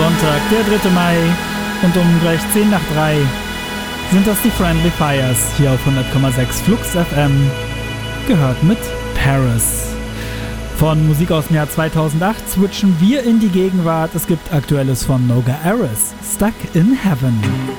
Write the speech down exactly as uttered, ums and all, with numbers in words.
Sonntag, der dritte Mai und um gleich zehn nach drei sind das die Friendly Fires hier auf hundert Komma sechs Flux F M, gehört mit Paris. Von Musik aus dem Jahr zweitausendacht switchen wir in die Gegenwart. Es gibt Aktuelles von Noga Aris, Stuck in Heaven.